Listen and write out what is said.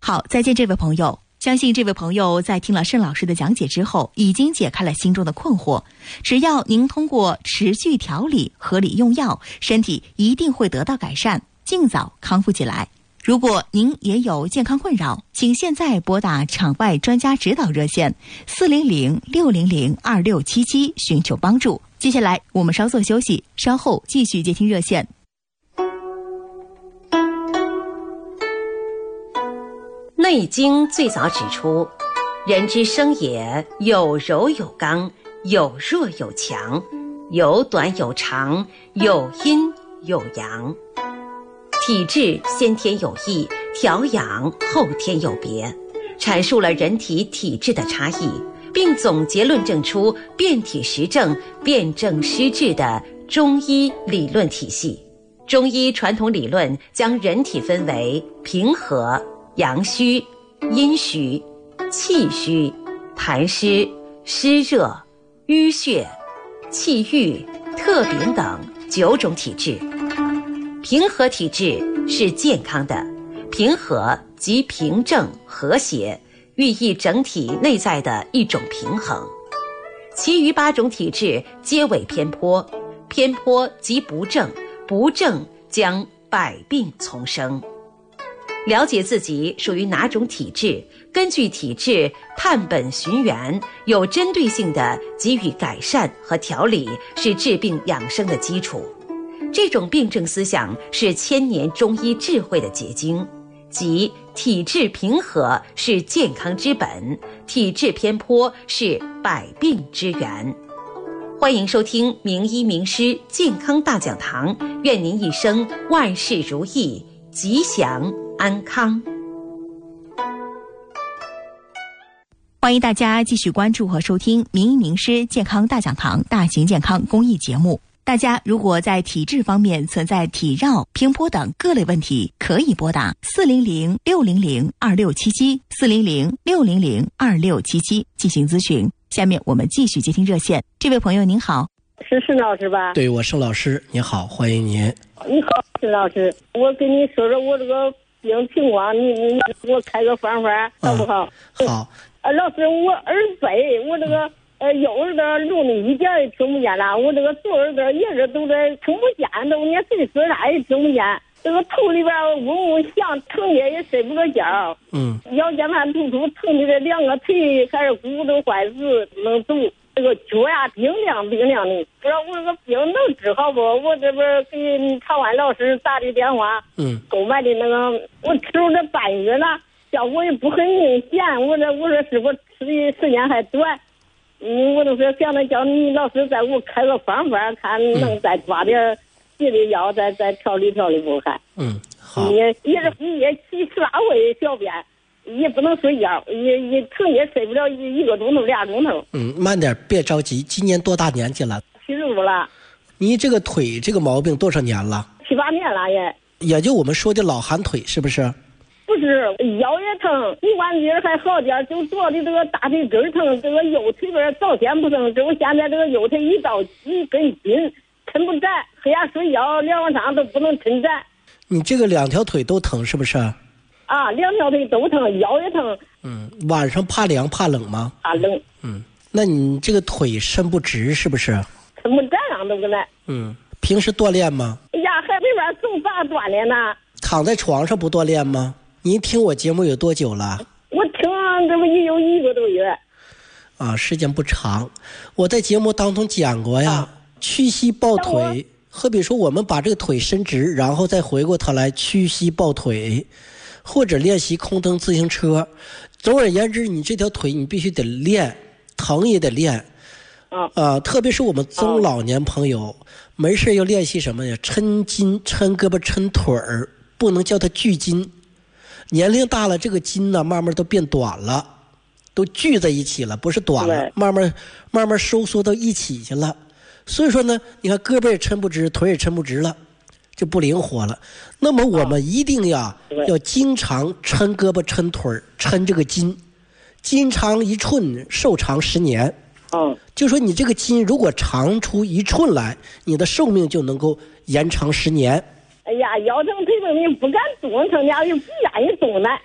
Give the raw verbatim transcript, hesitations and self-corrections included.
好，再见这位朋友。相信这位朋友在听了盛老师的讲解之后，已经解开了心中的困惑。只要您通过持续调理、合理用药，身体一定会得到改善，尽早康复起来。如果您也有健康困扰，请现在拨打场外专家指导热线四零零六零零二六七七寻求帮助。接下来我们稍作休息，稍后继续接听热线。 《内经》最早指出，人之生也，有柔有刚，有弱有强，有短有长，有阴有阳。体质先天有异，调养后天有别，阐述了人体体质的差异，并总结论证出辨体实证、辨证施治的中医理论体系。中医传统理论将人体分为平和、阳虚、阴虚、气虚、痰湿、湿热、淤血、气郁、特禀等九种体质。平和体质是健康的，平和即平正和谐，寓意整体内在的一种平衡。其余八种体质皆为偏颇，偏颇即不正，不正将百病丛生。了解自己属于哪种体质，根据体质探本寻源，有针对性地给予改善和调理，是治病养生的基础。这种病症思想是千年中医智慧的结晶，即体质平和是健康之本，体质偏颇是百病之源。欢迎收听名医名师健康大讲堂，愿您一生万事如意，吉祥安康。 欢迎大家继续关注和收听名医名师健康大讲堂大型健康公益节目。大家如果在体质方面存在体绕、偏颇等各类问题，可以拨打四零零六零零二六七七四零零六零零二六七七进行咨询。下面我们继续接听热线。这位朋友您好。 是盛老师吧？ 对，我盛老师，你好，欢迎您。 你好，盛老师，我跟你说说我这个病情况，你你给我开个方法好不好？ 嗯、好。 呃，老师，我耳背，我这个呃右耳朵录的一点也听不见了，我这个左耳朵一直都在听不见，都连谁说啥也听不见。这个头里边嗡嗡响，疼的也睡不着觉。 嗯。 腰间盘突出，疼的这两个腿还是骨头坏死，不能走。这个脚呀冰凉冰凉的，不知道我这个病能治好不？我这边给长安老师打的电话， 嗯， 购买的那个，我吃了这半月了，效果也不很明显。我这我说师傅吃的时间还短，嗯，我都是想着叫你老师再给我开个方法，看能再抓点别的药，再再调理调理不看。 嗯，好。 也也是也起十八回小便。也不能睡觉，也也疼也睡不了一一个钟头俩钟头。 嗯，慢点，别着急。今年多大年纪了？ 七十五了。 你这个腿这个毛病多少年了？ 七八年了也。 也就我们说的老寒腿是不是？ 不是，腰也疼，骨关节还好点，就主要的这个大腿根疼，这个右腿边早先不疼，只有现在这个右腿一到一根筋，抻不展，黑夜睡觉两晚上都不能抻展。 你这个两条腿都疼是不是？ 啊，两条腿都疼，腰也疼。 嗯，晚上怕凉怕冷吗？ 怕冷。 嗯，那你这个腿伸不直是不是？ 抻不展上都跟来。 嗯，平时锻炼吗？ 哎呀，还没法总咋锻炼呢？ 躺在床上不锻炼吗？您听我节目有多久了？ 我听这不也有一个多月。 啊，时间不长。我在节目当中讲过呀，啊、屈膝抱腿，好比说我们把这个腿伸直，然后再回过头来屈膝抱腿。或者练习空蹬自行车，总而言之，你这条腿你必须得练，疼也得练，啊、呃，特别是我们中老年朋友，没事要练习什么呀？抻筋、抻胳膊、抻腿儿，不能叫它聚筋。年龄大了，这个筋呢，慢慢都变短了，都聚在一起了，不是短了，慢慢慢慢收缩到一起去了。所以说呢，你看胳膊也抻不直，腿也抻不直了。就不灵活了。那么我们一定要、哦、要经常抻胳膊抻腿抻这个筋，筋长一寸寿长十年。 嗯， 就说你这个筋如果长出一寸来，你的寿命就能够延长十年。 哎呀，腰疼腿疼你不敢动，疼家又不愿意动呢。